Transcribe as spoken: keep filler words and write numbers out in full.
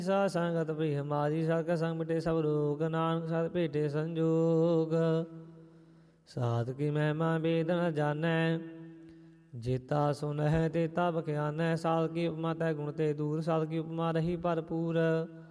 ਸਾ ਸੰਗਤ ਭਈ ਹਮਾਰੀ ਸਤ ਕਾ ਸੰਗ ਮਿਟੇ ਸਭ ਰੋਗ ਨਾਨਕ ਸਤ ਭੇਟੇ ਸੰਜੋਗ ਸਾਧ ਕੀ ਮਹਿਮਾ ਵੇਦ ਨ ਜਾਣੈ ਜੇਤਾ ਸੁਨਹਿ ਤੇਤਾ ਬਖਿਆਨੈ ਸਾਧ ਕੀ ਉਪਮਾ ਤੈ ਗੁਣ ਤੇ ਦੂਰ ਸਾਧ ਕੀ ਉਪਮਾ ਰਹੀ ਭਰਪੂਰ